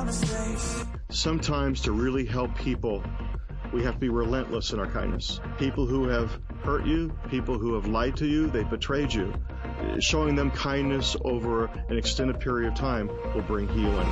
Sometimes to really help people, we have to be relentless in our kindness. People who have hurt you, people who have lied to you, they've betrayed you. Showing them kindness over an extended period of time will bring healing.